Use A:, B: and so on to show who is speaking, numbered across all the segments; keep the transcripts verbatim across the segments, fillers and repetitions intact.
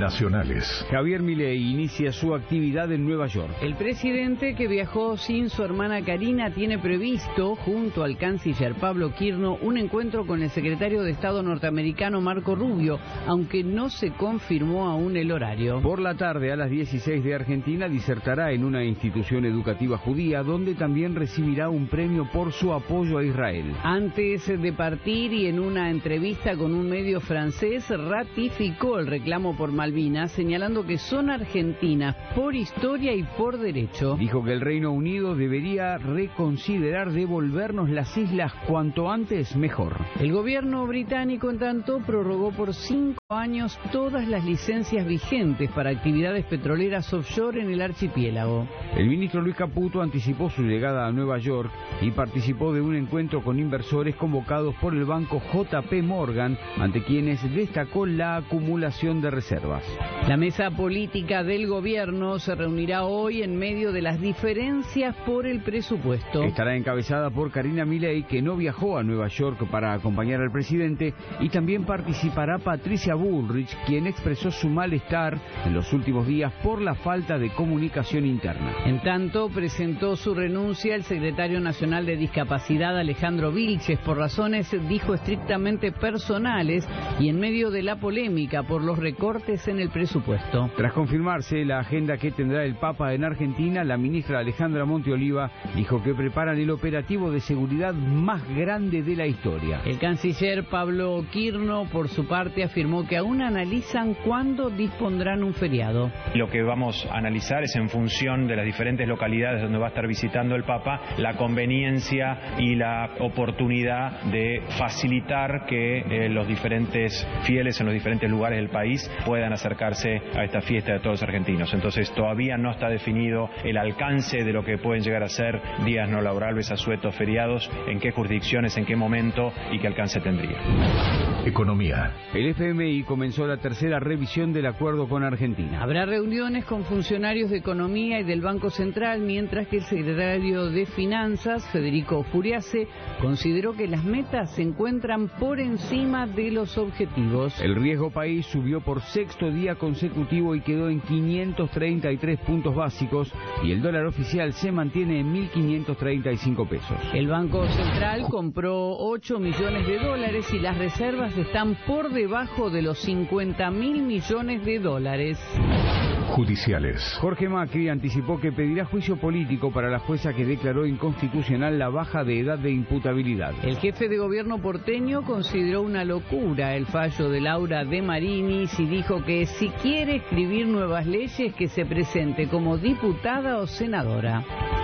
A: Nacionales.
B: Javier Milei inicia su actividad en Nueva York.
C: El presidente, que viajó sin su hermana Karina, tiene previsto, junto al canciller Pablo Quirno, un encuentro con el secretario de Estado norteamericano Marco Rubio, aunque no se confirmó aún el horario.
B: Por la tarde, a las dieciséis de Argentina, disertará en una institución educativa judía, donde también recibirá un premio por su apoyo a Israel.
C: Antes de partir y en una entrevista con un medio francés, ratificó el reclamo por Malvinas, señalando que son argentinas por historia y por derecho.
B: Dijo que el Reino Unido debería reconsiderar devolvernos las islas cuanto antes mejor.
C: El gobierno británico, en tanto, prorrogó por cinco años todas las licencias vigentes para actividades petroleras offshore en el archipiélago.
B: El ministro Luis Caputo anticipó su llegada a Nueva York y participó de un encuentro con inversores convocados por el banco J P Morgan, ante quienes destacó la acumulación de reservas.
C: La mesa política del gobierno se reunirá hoy en medio de las diferencias por el presupuesto.
B: Estará encabezada por Karina Milei, que no viajó a Nueva York para acompañar al presidente, y también participará Patricia Bullrich, quien expresó su malestar en los últimos días por la falta de comunicación interna.
C: En tanto, presentó su renuncia el secretario nacional de Discapacidad, Alejandro Vilches, por razones, dijo, estrictamente personales y en medio de la polémica por los recortes en el presupuesto.
B: Tras confirmarse la agenda que tendrá el Papa en Argentina, la ministra Alejandra Monteoliva dijo que preparan el operativo de seguridad más grande de la historia.
C: El canciller Pablo Quirno, por su parte, afirmó que aún analizan cuándo dispondrán un feriado.
D: Lo que vamos a analizar es, en función de las diferentes localidades donde va a estar visitando el Papa, la conveniencia y la oportunidad de facilitar que eh, los diferentes fieles en los diferentes lugares del país puedan acercarse a esta fiesta de todos los argentinos. Entonces todavía no está definido el alcance de lo que pueden llegar a ser días no laborables, asuetos, feriados, en qué jurisdicciones, en qué momento y qué alcance tendría.
A: Economía.
B: El F M I comenzó la tercera revisión del acuerdo con Argentina.
C: Habrá reuniones con funcionarios de Economía y del Banco Central, mientras que el secretario de Finanzas, Federico Furiase, consideró que las metas se encuentran por encima de los objetivos.
B: El riesgo país subió por sexto día consecutivo y quedó en quinientos treinta y tres puntos básicos, y el dólar oficial se mantiene en mil quinientos treinta y cinco pesos.
C: El Banco Central compró ocho millones de dólares y las reservas están por debajo de los cincuenta mil millones de dólares.
A: Judiciales.
B: Jorge Macri anticipó que pedirá juicio político para la jueza que declaró inconstitucional la baja de edad de imputabilidad.
C: El jefe de gobierno porteño consideró una locura el fallo de Laura De Marinis y dijo que si quiere escribir nuevas leyes, que se presente como diputada o senadora.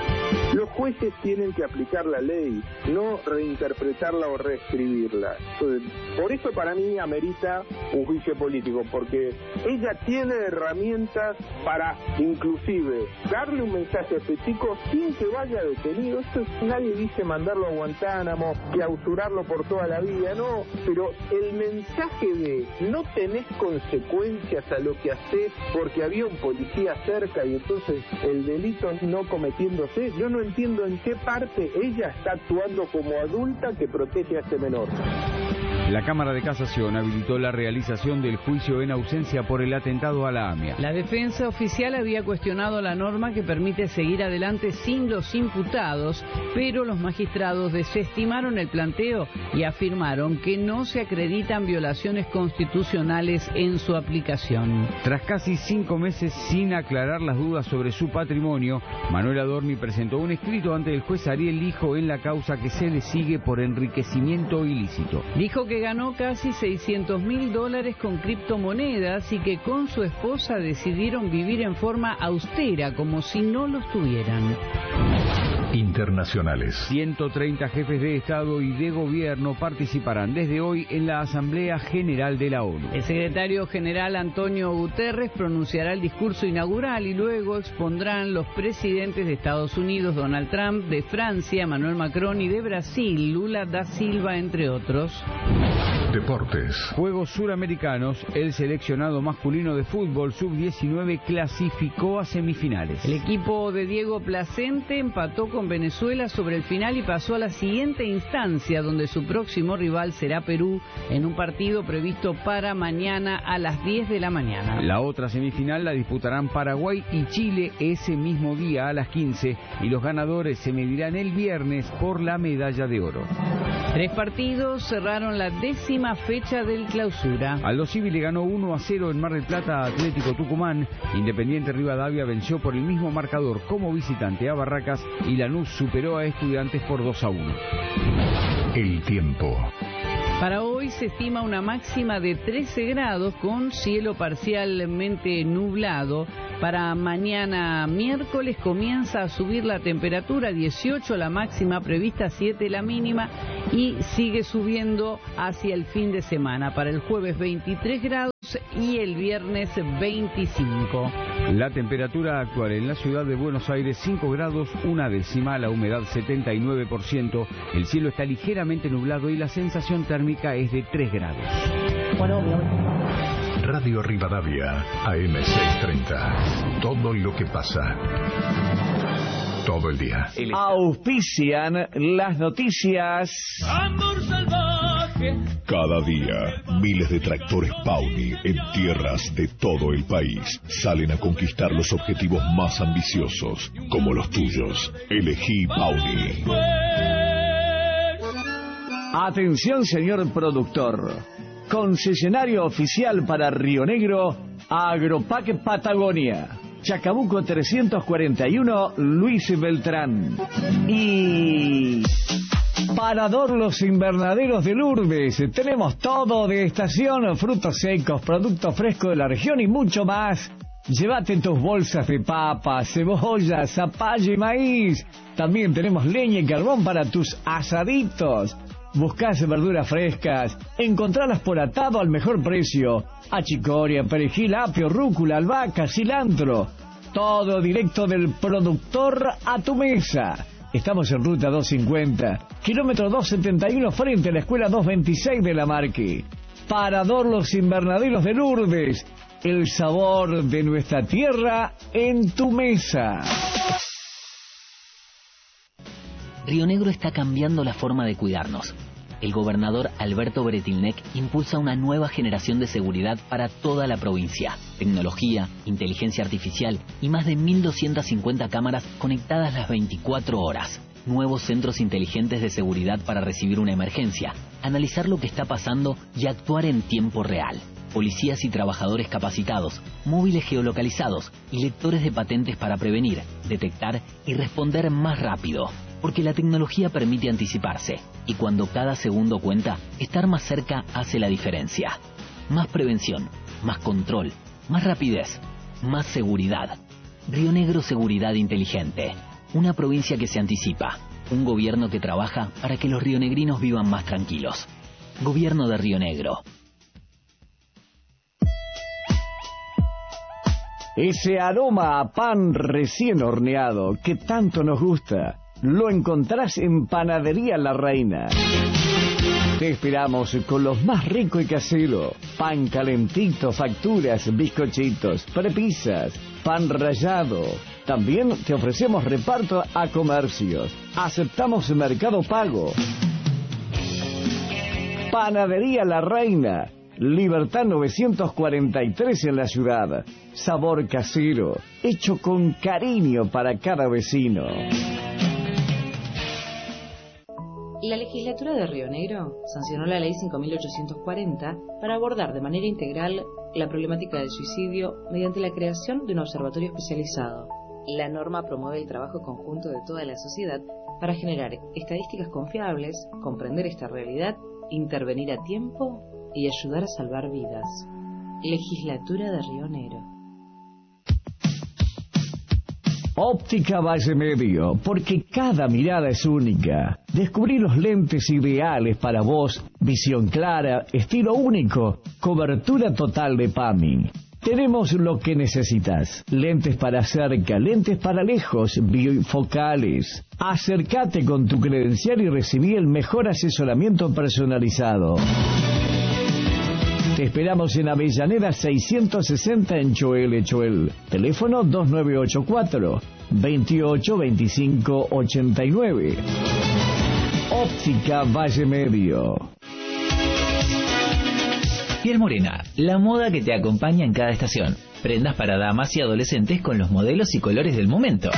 E: Los jueces tienen que aplicar la ley, no reinterpretarla o reescribirla. Entonces, por eso para mí amerita un juicio político, porque ella tiene herramientas para, inclusive, darle un mensaje a este chico sin que vaya detenido. Esto es, nadie dice mandarlo a Guantánamo, clausurarlo por toda la vida, no. Pero el mensaje de no tenés consecuencias a lo que haces porque había un policía cerca y entonces el delito no cometiéndose, yo no entiendo en qué parte ella está actuando como adulta que protege a este menor.
B: La Cámara de Casación habilitó la realización del juicio en ausencia por el atentado a la AMIA.
C: La defensa oficial había cuestionado la norma que permite seguir adelante sin los imputados, pero los magistrados desestimaron el planteo y afirmaron que no se acreditan violaciones constitucionales en su aplicación.
B: Tras casi cinco meses sin aclarar las dudas sobre su patrimonio, Manuel Adorni presentó un escrito ante el juez Ariel Lijo en la causa que se le sigue por enriquecimiento ilícito.
C: Dijo que ganó casi seiscientos mil dólares con criptomonedas y que con su esposa decidieron vivir en forma austera, como si no los tuvieran.
A: Internacionales.
B: ciento treinta jefes de Estado y de Gobierno participarán desde hoy en la Asamblea General de la ONU.
C: El secretario general Antonio Guterres pronunciará el discurso inaugural y luego expondrán los presidentes de Estados Unidos, Donald Trump, de Francia, Emmanuel Macron, y de Brasil, Lula da Silva, entre otros.
A: Deportes.
B: Juegos Suramericanos, el seleccionado masculino de fútbol sub diecinueve clasificó a semifinales.
C: El equipo de Diego Placente empató con Venezuela sobre el final y pasó a la siguiente instancia, donde su próximo rival será Perú, en un partido previsto para mañana a las diez de la mañana.
B: La otra semifinal la disputarán Paraguay y Chile ese mismo día a las quince, y los ganadores se medirán el viernes por la medalla de oro.
C: Tres partidos cerraron la décima fecha del Clausura.
B: Aldo Civi le ganó uno a cero en Mar del Plata a Atlético Tucumán. Independiente Rivadavia venció por el mismo marcador como visitante a Barracas, y Lanús superó a Estudiantes por dos a uno.
A: El tiempo.
C: Para hoy se estima una máxima de trece grados con cielo parcialmente nublado. Para mañana miércoles comienza a subir la temperatura, dieciocho la máxima prevista, siete la mínima, y sigue subiendo hacia el fin de semana. Para el jueves veintitrés grados y el viernes veinticinco.
B: La temperatura actual en la ciudad de Buenos Aires cinco grados, una décima, la humedad setenta y nueve por ciento, el cielo está ligeramente nublado y la sensación térmica es de tres grados.
C: Bueno,
A: Radio Rivadavia, A M seiscientos treinta. Todo lo que pasa. Todo el día.
F: Auspician las noticias.
G: Amor salvaje.
H: Cada día, miles de tractores Pauni en tierras de todo el país salen a conquistar los objetivos más ambiciosos, como los tuyos. Elegí Pauni.
F: Atención, señor productor. Concesionario oficial para Río Negro, Agropac Patagonia. Chacabuco trescientos cuarenta y uno, Luis Beltrán. Y Parador Los Invernaderos de Lourdes. Tenemos todo de estación, frutos secos, productos frescos de la región y mucho más. Llévate tus bolsas de papas, cebollas, zapallo y maíz. También tenemos leña y carbón para tus asaditos. Buscás verduras frescas, encontralas por atado al mejor precio. Achicoria, perejil, apio, rúcula, albahaca, cilantro. Todo directo del productor a tu mesa. Estamos en ruta doscientos cincuenta, kilómetro doscientos setenta y uno, frente a la escuela doscientos veintiséis de La Marque. Parador Los Invernaderos de Lourdes. El sabor de nuestra tierra en tu mesa.
I: Río Negro está cambiando la forma de cuidarnos. El gobernador Alberto Bretilnec impulsa una nueva generación de seguridad para toda la provincia. Tecnología, inteligencia artificial y más de mil doscientas cincuenta cámaras conectadas las veinticuatro horas. Nuevos centros inteligentes de seguridad para recibir una emergencia, analizar lo que está pasando y actuar en tiempo real. Policías y trabajadores capacitados, móviles geolocalizados y lectores de patentes para prevenir, detectar y responder más rápido. Porque la tecnología permite anticiparse, y cuando cada segundo cuenta, estar más cerca hace la diferencia. Más prevención, más control, más rapidez, más seguridad. Río Negro Seguridad Inteligente. Una provincia que se anticipa. Un gobierno que trabaja para que los rionegrinos vivan más tranquilos. Gobierno de Río Negro.
F: Ese aroma a pan recién horneado que tanto nos gusta, lo encontrás en Panadería La Reina. Te esperamos con los más rico y casero. Pan calentito, facturas, bizcochitos, prepisas, pan rallado. También te ofrecemos reparto a comercios. Aceptamos Mercado Pago. Panadería La Reina. Libertad novecientos cuarenta y tres en la ciudad. Sabor casero, hecho con cariño para cada vecino.
J: La legislatura de Río Negro sancionó la ley cinco mil ochocientos cuarenta para abordar de manera integral la problemática del suicidio mediante la creación de un observatorio especializado. La norma promueve el trabajo conjunto de toda la sociedad para generar estadísticas confiables, comprender esta realidad, intervenir a tiempo y ayudar a salvar vidas. Legislatura de Río Negro.
F: Óptica Valle Medio, porque cada mirada es única. Descubrí los lentes ideales para vos, visión clara, estilo único, cobertura total de P A M I. Tenemos lo que necesitas. Lentes para cerca, lentes para lejos, bifocales. Acércate con tu credencial y recibí el mejor asesoramiento personalizado. Te esperamos en Avellaneda seiscientos sesenta en Choel Echoel. Teléfono dos nueve ocho cuatro, veintiocho veinticinco ochenta y nueve. Óptica Valle Medio.
K: Piel Morena, la moda que te acompaña en cada estación. Prendas para damas y adolescentes con los modelos y colores del momento.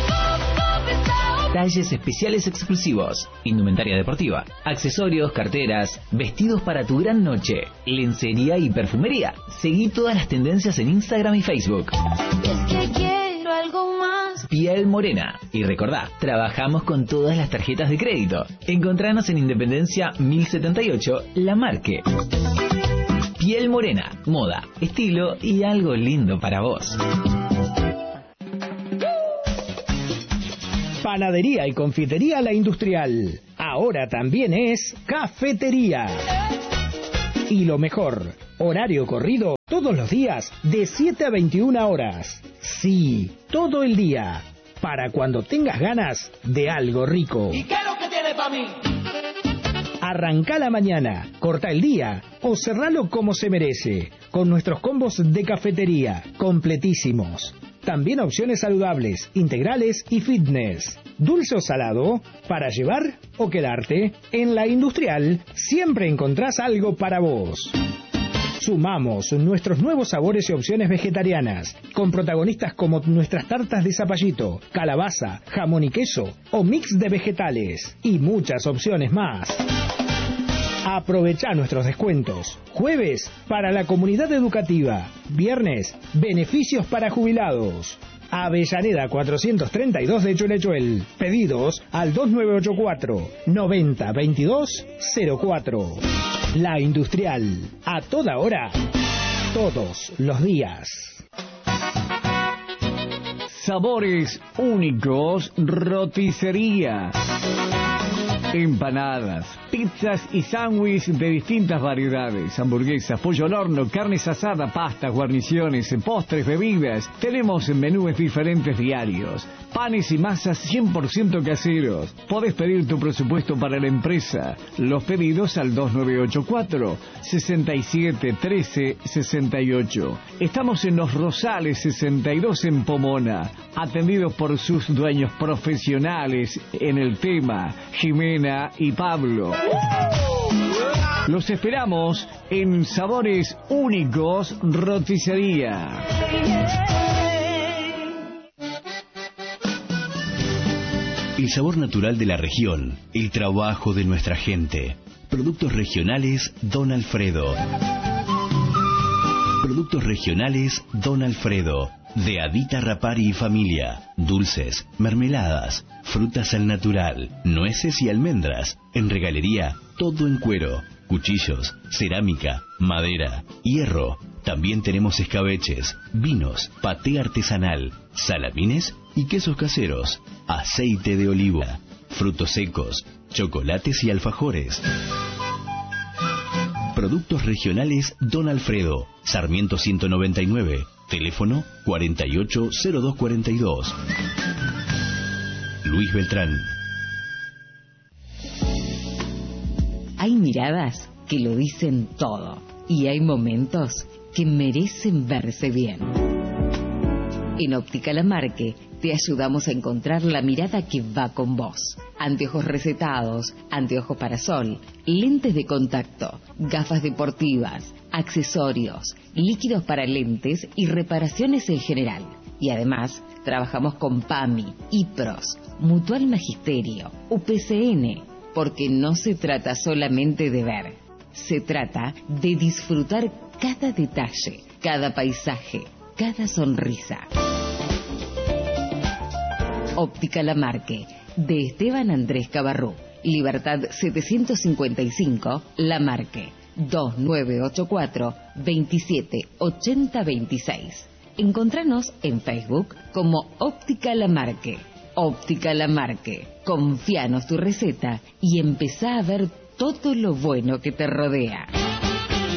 K: Talles especiales exclusivos, indumentaria deportiva, accesorios, carteras, vestidos para tu gran noche, lencería y perfumería. Seguí todas las tendencias en Instagram y Facebook.
L: Es que quiero algo más.
K: Piel Morena. Y recordá, trabajamos con todas las tarjetas de crédito. Encontranos en Independencia mil setenta y ocho, La Marque. Piel Morena, moda, estilo y algo lindo para vos.
M: Panadería y confitería La Industrial. Ahora también es cafetería. Y lo mejor, horario corrido todos los días de siete a veintiuna horas. Sí, todo el día. Para cuando tengas ganas de algo rico.
G: ¿Y qué es lo que tiene para mí?
M: Arranca la mañana, corta el día o cerralo como se merece. Con nuestros combos de cafetería, completísimos. También opciones saludables, integrales y fitness. Dulce o salado, para llevar o quedarte. En La Industrial siempre encontrás algo para vos. Sumamos nuestros nuevos sabores y opciones vegetarianas, con protagonistas como nuestras tartas de zapallito, calabaza, jamón y queso o mix de vegetales. Y muchas opciones más. Aprovecha nuestros descuentos. Jueves, para la comunidad educativa. Viernes, beneficios para jubilados. Avellaneda cuatrocientos treinta y dos de Chuelechuel. Pedidos al dos nueve ocho cuatro, noventa veintidós cero cuatro. La Industrial. A toda hora, todos los días.
F: Sabores únicos, roticería. Empanadas, pizzas y sándwiches de distintas variedades, hamburguesas, pollo al horno, carnes asadas, pastas, guarniciones, postres, bebidas. Tenemos menús diferentes diarios, panes y masas cien por ciento caseros. Podés pedir tu presupuesto para la empresa. Los pedidos al dos nueve ocho cuatro, sesenta y siete trece sesenta y ocho. Estamos en Los Rosales sesenta y dos en Pomona, atendidos por sus dueños profesionales en el tema, Jimena y Pablo. Los esperamos en Sabores Únicos Roticería.
N: El sabor natural de la región, el trabajo de nuestra gente. Productos regionales Don Alfredo. Productos regionales Don Alfredo. De Adita Rapari y familia. Dulces, mermeladas, frutas al natural, nueces y almendras. En regalería, todo en cuero. Cuchillos, cerámica, madera, hierro. También tenemos escabeches, vinos, paté artesanal, salamines y quesos caseros. Aceite de oliva, frutos secos, chocolates y alfajores. Productos regionales Don Alfredo. Sarmiento ciento noventa y nueve. Teléfono cuarenta y ocho cero dos cuarenta y dos. Luis Beltrán.
O: Hay miradas que lo dicen todo y hay momentos que merecen verse bien. En Óptica La Marque te ayudamos a encontrar la mirada que va con vos. Anteojos recetados, anteojos para sol, lentes de contacto, gafas deportivas, accesorios, líquidos para lentes y reparaciones en general. Y además, trabajamos con PAMI, IPROS, Mutual Magisterio, U P C N, porque no se trata solamente de ver, se trata de disfrutar cada detalle, cada paisaje, cada sonrisa. Óptica La Marque, de Esteban Andrés Cabarrú, Libertad setecientos cincuenta y cinco, La Marque, dos nueve ocho cuatro, veintisiete ochenta veintiséis. Encontranos en Facebook como Óptica La Marque. Óptica La Marque, confianos tu receta y empezá a ver todo lo bueno que te rodea.